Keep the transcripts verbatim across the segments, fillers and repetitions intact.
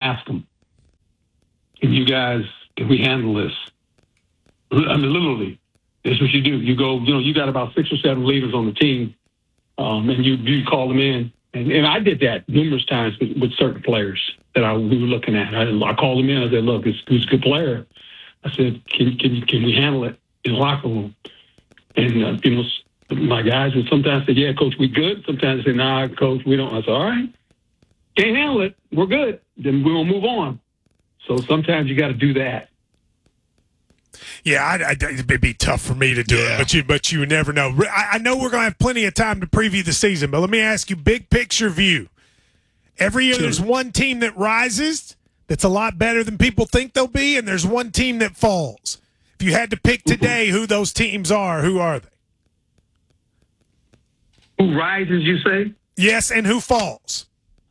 ask them, can you guys, can we handle this? I mean, literally, that's what you do. You go, you know, you got about six or seven leaders on the team, um, and you you call them in. And, and I did that numerous times with, with certain players that I, we were looking at. I, I called them in. I said, look, it's, it's a good player. I said, can, can, can we handle it in the locker room? And, uh, you know, my guys would sometimes say, yeah, coach, we good. Sometimes they say, nah, coach, we don't. I said, all right, can't handle it. We're good. Then we'll move on. So sometimes you got to do that. Yeah, I, I, it'd be tough for me to do yeah. it, but you, but you never know. I, I know we're going to have plenty of time to preview the season, but let me ask you, big picture view. Every year, there's one team that rises that's a lot better than people think they'll be, and there's one team that falls. If you had to pick today who those teams are, who are they? Who rises, you say? Yes, and who falls?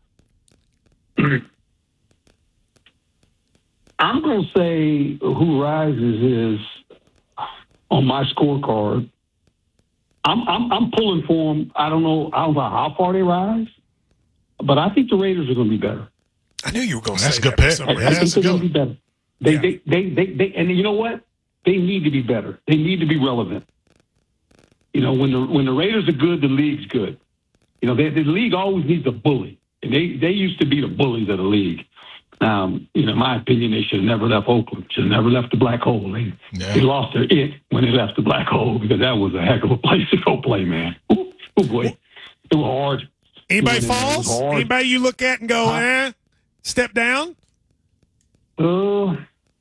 I'm going to say who rises is on my scorecard. I'm, I'm I'm pulling for them. I don't know. I don't know how far they rise, but I think the Raiders are going to be better. I knew you were going to That's say a good that. pick. I, I think they're going to be better. They, Yeah. they, they, they, they, and you know what? They need to be better. They need to be relevant. You know, when the when the Raiders are good, the league's good. You know, they, the league always needs a bully, and they they used to be the bullies of the league. Um, you know, in my opinion, they should have never left Oakland. Should have never left the black hole. They, yeah. they lost their it when they left the black hole because that was a heck of a place to go play, man. Ooh, oh boy, it was hard. Anybody It was falls? hard. Anybody you look at and go, Huh? eh, step down? Uh,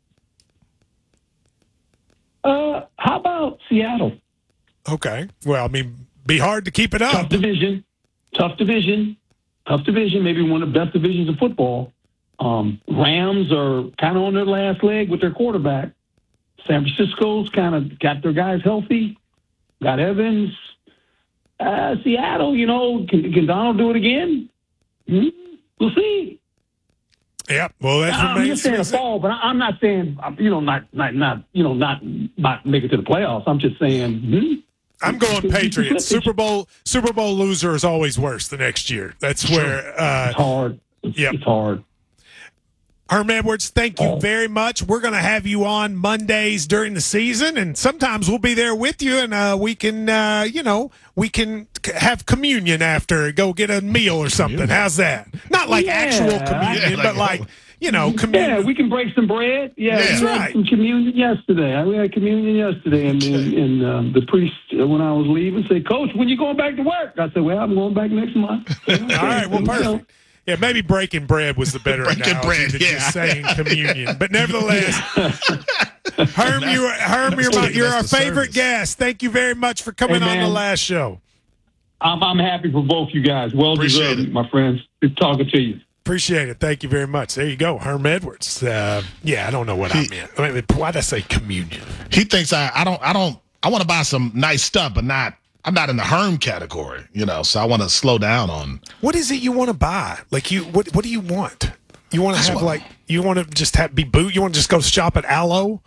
uh, how about Seattle? Okay. Well, I mean, be hard to keep it Tough up. division, tough division, tough division. Maybe one of the best divisions of football. Um, Rams are kind of on their last leg with their quarterback. San Francisco's kind of got their guys healthy. Got Evans. Uh, Seattle, you know, can, can Donald do it again? Hmm? We'll see. Yep. Well, that I'm remains just saying to a be seen. fall, but I- I'm not saying, you know, not, not, not, you know, not, not make it to the playoffs. I'm just saying, hmm? I'm going Patriots. Super Bowl Super Bowl loser is always worse the next year. That's where uh, It's hard. It's, Yep. it's hard. Herm Edwards, thank you very much. We're going to have you on Mondays during the season, and sometimes we'll be there with you, and uh, we can, uh, you know, we can c- have communion after, go get a meal or something. Communion. How's that? Not like Yeah. actual communion, Yeah, but like- like, you know, communion. Yeah, we can break some bread. Yeah, That's we had right. some communion yesterday. We had communion yesterday, and, and, and um, the priest, uh, when I was leaving, said, "Coach, when you going back to work?" I said, "Well, I'm going back next month." All right, well, perfect. Yeah, maybe breaking bread was the better Breaking analogy bread, than yeah. just saying communion. But nevertheless, Herm, you are, Herm, you're, my, you're our That's the favorite service. guest. Thank you very much for coming Hey, on the man. last show. I'm, I'm happy for both you guys. Well Appreciate deserved, it. my friends. Good talking to you. Appreciate it. Thank you very much. There you go, Herm Edwards. Uh, yeah, I don't know what I He- meant. I mean, why'd I say communion? He thinks I, I don't I don't I want to buy some nice stuff, but not I'm not in the Herm category, you know. So I want to slow down on. What is it you want to buy? Like you, what? What do you want? You want to That's have what- like you want to just have be boot? You want to just go shop at Aloe?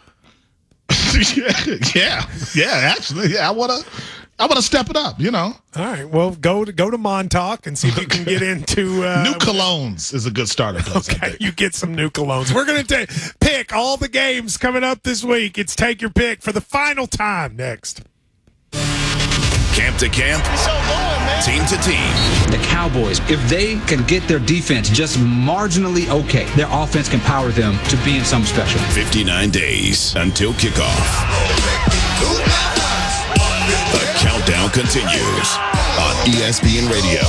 yeah, yeah, actually, yeah. I want to I want to step it up, you know. All right. Well, go to go to Montauk and see if you can get into uh, New Colognes is a good starting place. I Okay, think. you get some new colognes. We're going to pick all the games coming up this week. It's Take Your Pick for the final time next. Camp to camp, team to team. The Cowboys, if they can get their defense just marginally okay, their offense can power them to being something special. fifty-nine days until kickoff. The countdown continues on E S P N Radio.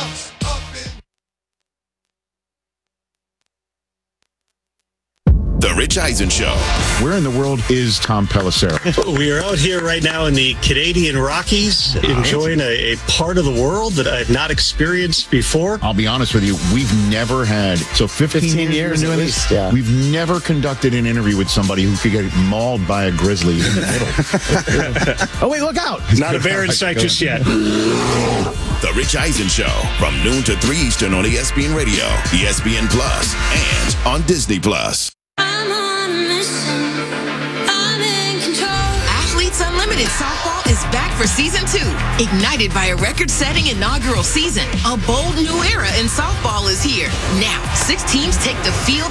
The Rich Eisen Show. Where in the world is Tom Pelissero? We are out here right now in the Canadian Rockies, enjoying a, a part of the world that I've not experienced before. I'll be honest with you, we've never had, so fifteen, fifteen years, years we've been at doing least, this, yeah. we've never conducted an interview with somebody who could get mauled by a grizzly in the middle. Oh, wait, look out. Not a bear in sight just yet. The Rich Eisen Show from noon to three Eastern on E S P N Radio, E S P N Plus, and on Disney Plus. Athletes Unlimited Softball is back for season two. Ignited by a record-setting inaugural season, a bold new era in softball is here. Now, six teams take the field